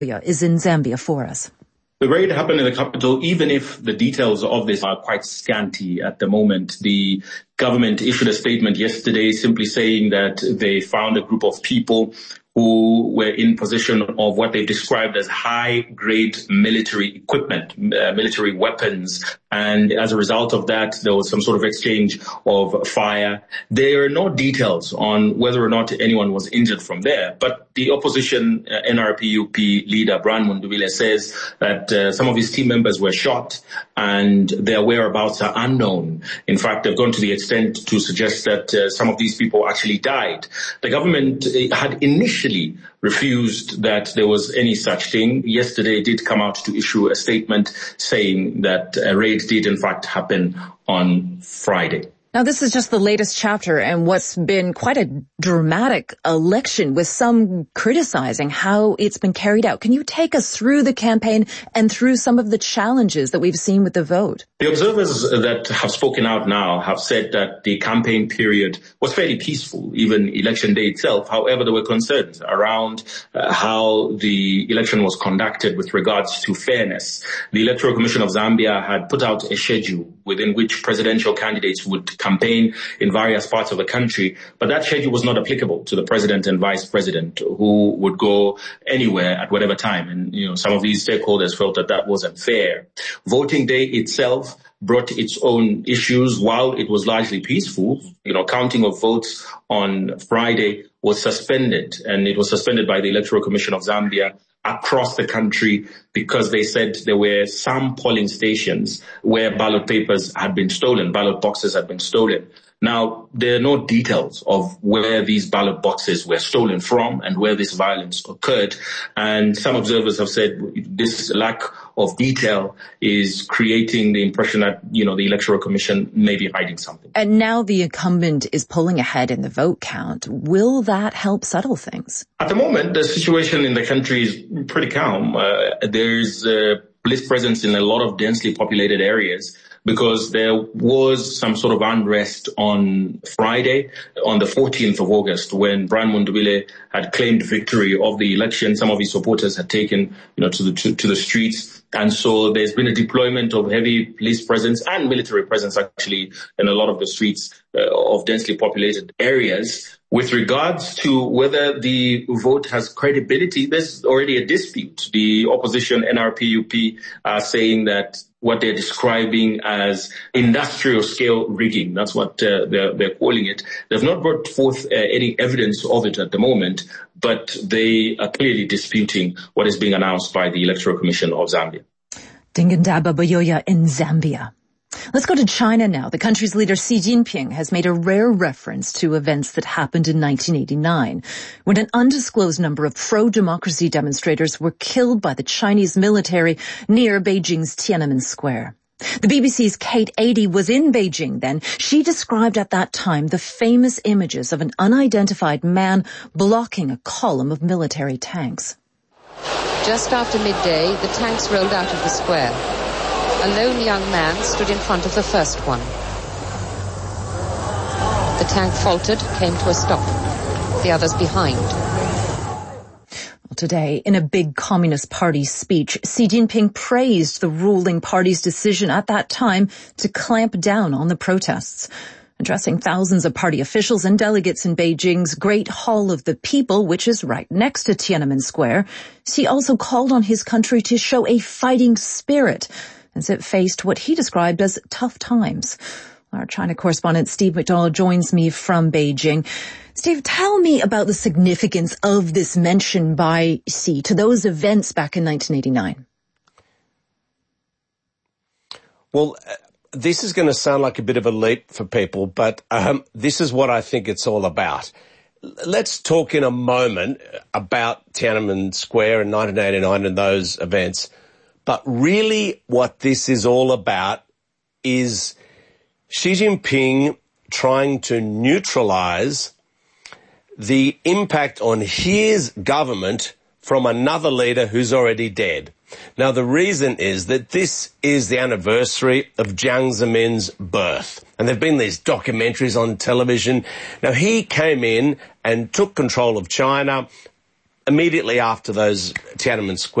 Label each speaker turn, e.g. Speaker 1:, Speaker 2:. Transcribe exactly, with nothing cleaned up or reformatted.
Speaker 1: is in Zambia for us.
Speaker 2: The raid happened in the capital, even if the details of this are quite scanty at the moment. The government issued a statement yesterday simply saying that they found a group of people who were in possession of what they described as high-grade military equipment, uh, military weapons. And as a result of that, there was some sort of exchange of fire. There are no details on whether or not anyone was injured from there. But the opposition uh, N R P U P leader, Brian Mundubile, says that uh, some of his team members were shot and their whereabouts are unknown. In fact, they've gone to the extent to suggest that uh, some of these people actually died. The government uh, had initially refused that there was any such thing. Yesterday it did come out to issue a statement saying that a raid did in fact happen on Friday.
Speaker 1: Now, this is just the latest chapter and what's been quite a dramatic election, with some criticizing how it's been carried out. Can you take us through the campaign and through some of the challenges that we've seen with the vote?
Speaker 2: The observers that have spoken out now have said that the campaign period was fairly peaceful, even election day itself. However, there were concerns around uh, how the election was conducted with regards to fairness. The Electoral Commission of Zambia had put out a schedule within which presidential candidates would campaign in various parts of the country, but that schedule was not applicable to the president and vice president, who would go anywhere at whatever time. And, you know, some of these stakeholders felt that that was unfair. Voting day itself brought its own issues. While it was largely peaceful, you know, counting of votes on Friday was suspended, and it was suspended by the Electoral Commission of Zambia across the country because they said there were some polling stations where ballot papers had been stolen, ballot boxes had been stolen. Now, there are no details of where these ballot boxes were stolen from and where this violence occurred. And some observers have said this lack of detail is creating the impression that, you know, the Electoral Commission may be hiding something.
Speaker 1: And now the incumbent is pulling ahead in the vote count. Will that help settle things?
Speaker 2: At the moment, the situation in the country is pretty calm. Uh, there's uh, police presence in a lot of densely populated areas, because there was some sort of unrest on Friday, on the fourteenth of August, when Brian Mundubile had claimed victory of the election. Some of his supporters had taken, you know, to the to, to the streets. And so there's been a deployment of heavy police presence and military presence, actually, in a lot of the streets uh, of densely populated areas. With regards to whether the vote has credibility, there's already a dispute. The opposition N R P U P are saying that what they're describing as industrial scale rigging, that's what uh, they're, they're calling it. They've not brought forth uh, any evidence of it at the moment, but they are clearly disputing what is being announced by the Electoral Commission of Zambia.
Speaker 1: Dingandaba Buyoya in Zambia. Let's go to China now. The country's leader Xi Jinping has made a rare reference to events that happened in nineteen eighty-nine, when an undisclosed number of pro-democracy demonstrators were killed by the Chinese military near Beijing's Tiananmen Square. The B B C's Kate Adie was in Beijing then. She described at that time the famous images of an unidentified man blocking a column of military tanks.
Speaker 3: Just after midday, the tanks rolled out of the square. A lone young man stood in front of the first one. The tank faltered, came to a stop. The others behind.
Speaker 1: Well, today, in a big Communist Party speech, Xi Jinping praised the ruling party's decision at that time to clamp down on the protests. Addressing thousands of party officials and delegates in Beijing's Great Hall of the People, which is right next to Tiananmen Square, Xi also called on his country to show a fighting spirit as it faced what he described as tough times. Our China correspondent Steve McDonald joins me from Beijing. Steve, tell me about the significance of this mention by Xi to those events back in nineteen eighty-nine.
Speaker 4: Well, uh, this is going to sound like a bit of a leap for people, but um, this is what I think it's all about. Let's talk in a moment about Tiananmen Square in nineteen eighty-nine and those events. But really what this is all about is Xi Jinping trying to neutralize the impact on his government from another leader who's already dead. Now, the reason is that this is the anniversary of Jiang Zemin's birth. And there have been these documentaries on television. Now, he came in and took control of China immediately after those Tiananmen Square